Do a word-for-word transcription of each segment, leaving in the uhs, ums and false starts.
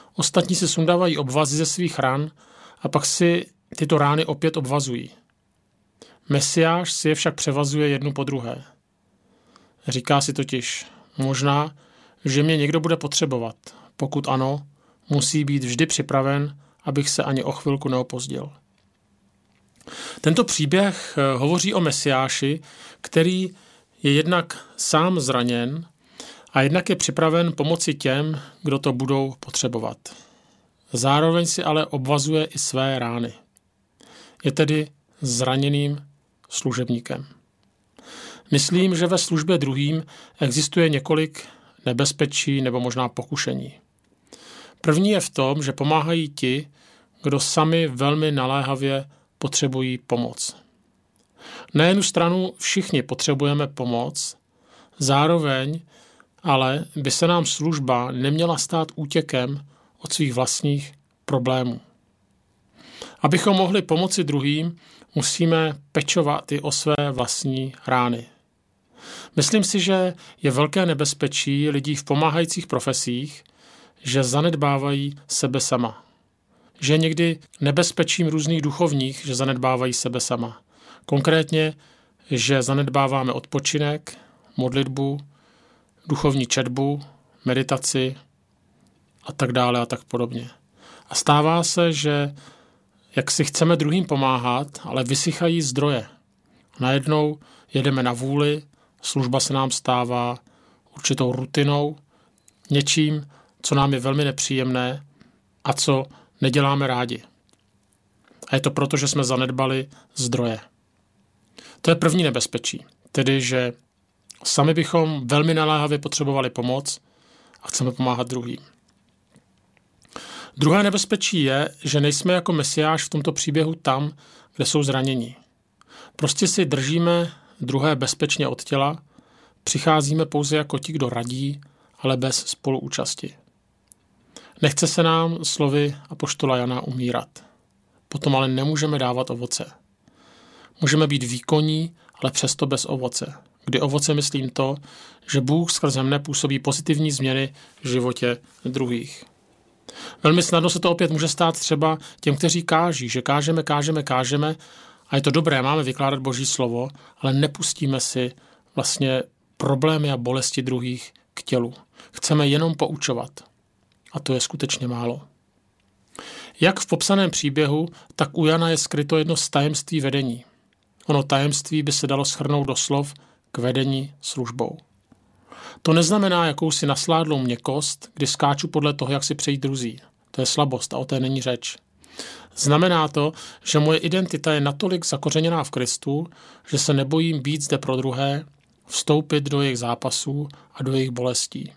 Ostatní si sundávají obvazy ze svých ran a pak si tyto rány opět obvazují. Mesiáš si je však převazuje jednu po druhé. Říká si totiž, možná, že mě někdo bude potřebovat. Pokud ano, musí být vždy připraven, abych se ani o chvilku neopozdil. Tento příběh hovoří o Mesiáši, který je jednak sám zraněn a jednak je připraven pomoci těm, kdo to budou potřebovat. Zároveň si ale obvazuje i své rány. Je tedy zraněným služebníkem. Myslím, že ve službě druhým existuje několik nebezpečí nebo možná pokušení. První je v tom, že pomáhají ti, kdo sami velmi naléhavě potřebují pomoc. Na jednu stranu všichni potřebujeme pomoc, zároveň ale by se nám služba neměla stát útěkem od svých vlastních problémů. Abychom mohli pomoci druhým, musíme pečovat i o své vlastní rány. Myslím si, že je velké nebezpečí lidí v pomáhajících profesích, že zanedbávají sebe sama. Že je někdy nebezpečím různých duchovních, že zanedbávají sebe sama. Konkrétně, že zanedbáváme odpočinek, modlitbu, duchovní četbu, meditaci a tak dále a tak podobně. A stává se, že jak si chceme druhým pomáhat, ale vysychají zdroje. Najednou jedeme na vůli, služba se nám stává určitou rutinou, něčím, co nám je velmi nepříjemné a co neděláme rádi. A je to proto, že jsme zanedbali zdroje. To je první nebezpečí, tedy, že sami bychom velmi naléhavě potřebovali pomoc a chceme pomáhat druhým. Druhé nebezpečí je, že nejsme jako Mesiáš v tomto příběhu tam, kde jsou zranění. Prostě si držíme druhé bezpečně od těla, přicházíme pouze jako ti, kdo radí, ale bez spoluúčasti. Nechce se nám slovy apoštola Jana umírat. Potom ale nemůžeme dávat ovoce. Můžeme být výkonní, ale přesto bez ovoce. Kdy ovoce myslím to, že Bůh skrze mne působí pozitivní změny v životě druhých. Velmi snadno se to opět může stát třeba těm, kteří káží, že kážeme, kážeme, kážeme a je to dobré, máme vykládat Boží slovo, ale nepustíme si vlastně problémy a bolesti druhých k tělu. Chceme jenom poučovat. A to je skutečně málo. Jak v popsaném příběhu, tak u Jana je skryto jedno z tajemství vedení. Ono tajemství by se dalo shrnout do slov k vedení službou. To neznamená jakousi nasládlou měkkost, kdy skáču podle toho, jak si přejí druzí. To je slabost a o té není řeč. Znamená to, že moje identita je natolik zakořeněná v Kristu, že se nebojím být zde pro druhé, vstoupit do jejich zápasů a do jejich bolestí.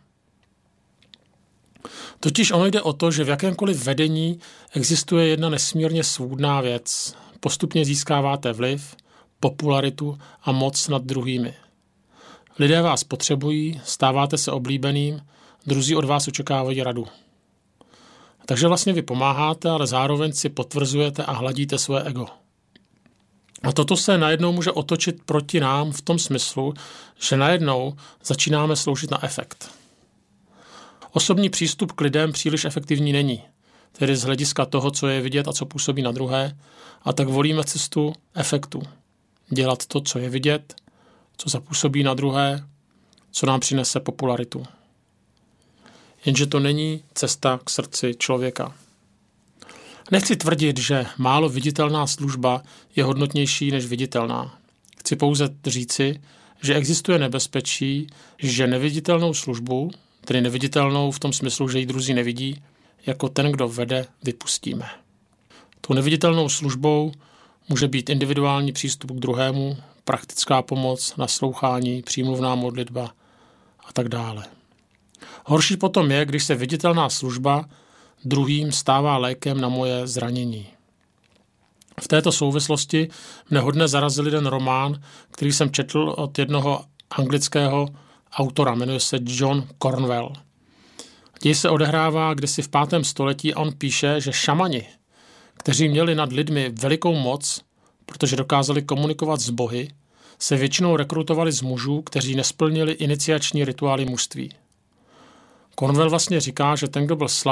Totiž ono jde o to, že v jakémkoliv vedení existuje jedna nesmírně svůdná věc. Postupně získáváte vliv, popularitu a moc nad druhými. Lidé vás potřebují, stáváte se oblíbeným, druzí od vás očekávají radu. Takže vlastně vy pomáháte, ale zároveň si potvrzujete a hladíte svoje ego. A toto se najednou může otočit proti nám v tom smyslu, že najednou začínáme sloužit na efekt. Osobní přístup k lidem příliš efektivní není, tedy z hlediska toho, co je vidět a co působí na druhé, a tak volíme cestu efektu. Dělat to, co je vidět, co zapůsobí na druhé, co nám přinese popularitu. Jenže to není cesta k srdci člověka. Nechci tvrdit, že málo viditelná služba je hodnotnější než viditelná. Chci pouze říci, že existuje nebezpečí, že neviditelnou službu, tedy neviditelnou v tom smyslu, že ji druzí nevidí, jako ten, kdo vede, vypustíme. Tou neviditelnou službou může být individuální přístup k druhému, praktická pomoc, naslouchání, přímluvná modlitba a tak dále. Horší potom je, když se viditelná služba druhým stává lékem na moje zranění. V této souvislosti mne hodně zarazil jeden román, který jsem četl od jednoho anglického autora, jmenuje se John Cornwell. Děj se odehrává kdysi v pátém století a on píše, že šamani, kteří měli nad lidmi velikou moc, protože dokázali komunikovat s bohy, se většinou rekrutovali z mužů, kteří nesplnili iniciační rituály mužství. Cornwell vlastně říká, že ten, kdo byl slabý,